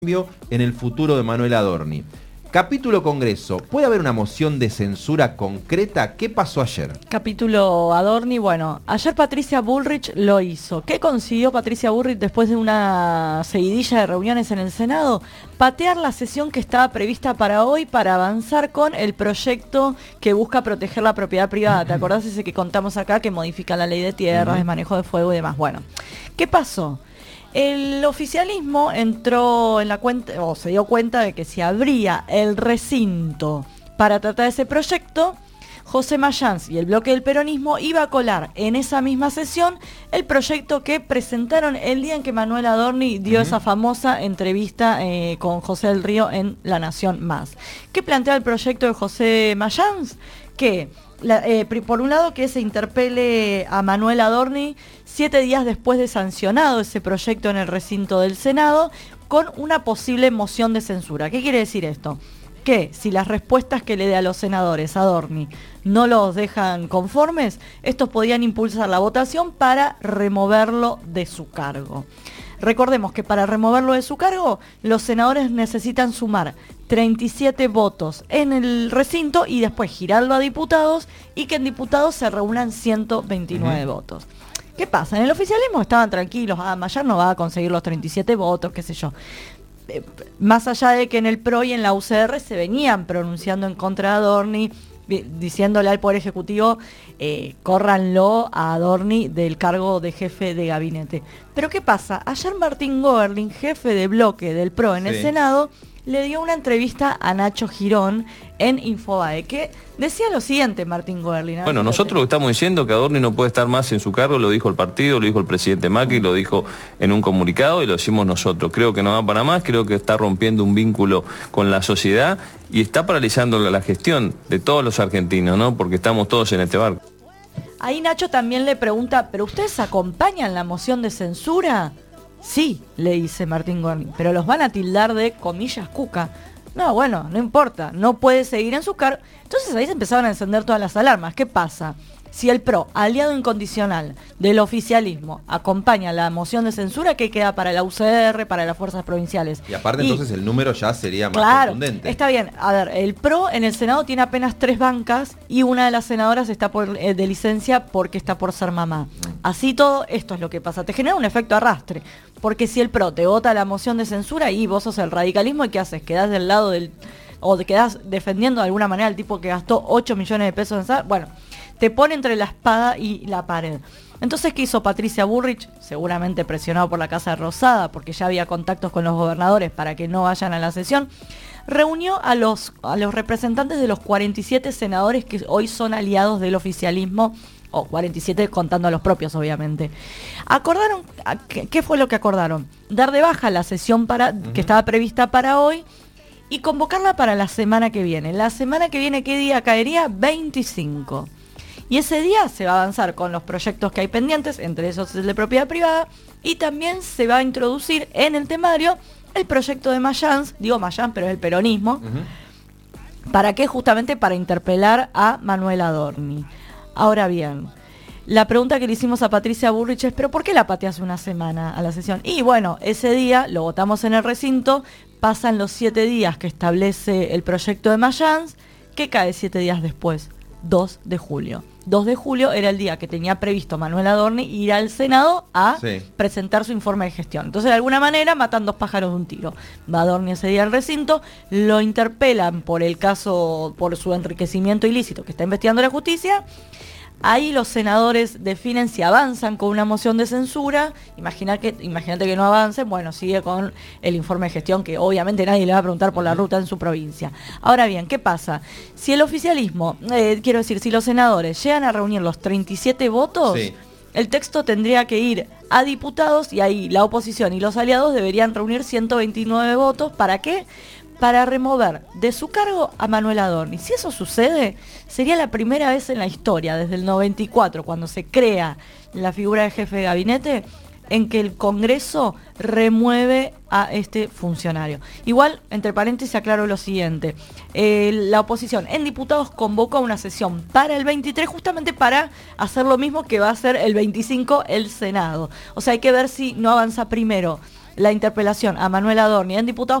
en el futuro de Manuel Adorni. Capítulo Congreso. ¿Puede haber una moción de censura concreta? ¿Qué pasó ayer? Capítulo Adorni. Bueno, ayer Patricia Bullrich lo hizo. ¿Qué consiguió Patricia Bullrich después de una seguidilla de reuniones en el Senado? Patear la sesión que estaba prevista para hoy para avanzar con el proyecto que busca proteger la propiedad privada. ¿Te acordás ese que contamos acá que modifica la ley de tierras, de manejo de fuego y demás? Bueno, ¿qué pasó? El oficialismo entró en la cuenta, o se dio cuenta de que si abría el recinto para tratar ese proyecto, José Mayans y el bloque del peronismo iba a colar en esa misma sesión el proyecto que presentaron el día en que Manuel Adorni dio esa famosa entrevista con José del Río en La Nación Más. ¿Qué plantea el proyecto de José Mayans? Que por un lado que se interpele a Manuel Adorni 7 días después de sancionado ese proyecto en el recinto del Senado con una posible moción de censura. ¿Qué quiere decir esto? Que si las respuestas que le dé a los senadores Adorni no los dejan conformes, estos podían impulsar la votación para removerlo de su cargo. Recordemos que para removerlo de su cargo, los senadores necesitan sumar 37 votos en el recinto y después girarlo a diputados y que en diputados se reúnan 129 votos. ¿Qué pasa? En el oficialismo estaban tranquilos, Mayar no va a conseguir los 37 votos, qué sé yo. Más allá de que en el PRO y en la UCR se venían pronunciando en contra de Adorni, diciéndole al Poder Ejecutivo, córranlo a Adorni del cargo de jefe de gabinete. Pero ¿qué pasa? Ayer Martín Goerling, jefe de bloque del PRO en el Senado, le dio una entrevista a Nacho Girón en Infobae, que decía lo siguiente Martín Goerling. Bueno, nosotros lo estamos diciendo que Adorni no puede estar más en su cargo, lo dijo el partido, lo dijo el presidente Macri, lo dijo en un comunicado y lo decimos nosotros. Creo que no va para más, creo que está rompiendo un vínculo con la sociedad y está paralizando la gestión de todos los argentinos, ¿no? Porque estamos todos en este barco. Ahí Nacho también le pregunta, ¿pero ustedes acompañan la moción de censura? Sí, le dice Martín Goerling, pero los van a tildar de comillas cuca. No, bueno, no importa, no puede seguir en su cargo. Entonces ahí se empezaron a encender todas las alarmas. ¿Qué pasa? Si el PRO, aliado incondicional del oficialismo, acompaña la moción de censura, ¿qué queda para la UCR, para las fuerzas provinciales? Y aparte entonces el número ya sería más contundente. Está bien. A ver, el PRO en el Senado tiene apenas 3 bancas y una de las senadoras está de licencia porque está por ser mamá. Así todo, esto es lo que pasa. Te genera un efecto arrastre. Porque si el PRO te vota la moción de censura y vos sos el radicalismo, ¿y qué haces? ¿Quedás del lado del... o te quedás defendiendo de alguna manera al tipo que gastó 8 millones de pesos en... Bueno, te pone entre la espada y la pared. Entonces, ¿qué hizo Patricia Bullrich? Seguramente presionado por la Casa Rosada, porque ya había contactos con los gobernadores para que no vayan a la sesión. Reunió a los representantes de los 47 senadores que hoy son aliados del oficialismo, o 47 contando a los propios, obviamente. Acordaron, ¿qué fue lo que acordaron? Dar de baja la sesión que estaba prevista para hoy y convocarla para la semana que viene. La semana que viene, ¿qué día caería? 25. Y ese día se va a avanzar con los proyectos que hay pendientes, entre esos el de propiedad privada, y también se va a introducir en el temario el proyecto de Mayans, digo Mayans, pero es el peronismo. ¿Para qué? Justamente para interpelar a Manuel Adorni. Ahora bien, la pregunta que le hicimos a Patricia Bullrich es, ¿pero por qué la pateas una semana a la sesión? Y bueno, ese día lo votamos en el recinto, pasan los 7 días que establece el proyecto de Mayans, que cae 7 días después, 2 de julio. 2 de julio era el día que tenía previsto Manuel Adorni ir al Senado a presentar su informe de gestión. Entonces, de alguna manera, matan 2 pájaros de un tiro. Va Adorni ese día al recinto, lo interpelan por el caso, por su enriquecimiento ilícito que está investigando la justicia. Ahí los senadores definen si avanzan con una moción de censura. Imagínate que no avancen, bueno, sigue con el informe de gestión, que obviamente nadie le va a preguntar por la ruta en su provincia. Ahora bien, ¿qué pasa? Si el oficialismo, si los senadores llegan a reunir los 37 votos, el texto tendría que ir a diputados y ahí la oposición y los aliados deberían reunir 129 votos. ¿Para qué? Para remover de su cargo a Manuel Adorni. Si eso sucede, sería la primera vez en la historia, desde el 94, cuando se crea la figura de jefe de gabinete, en que el Congreso remueve a este funcionario. Igual, entre paréntesis, aclaro lo siguiente. La oposición en diputados convocó una sesión para el 23 justamente para hacer lo mismo que va a hacer el 25 el Senado. O sea, hay que ver si no avanza primero la interpelación a Manuel Adorni en diputados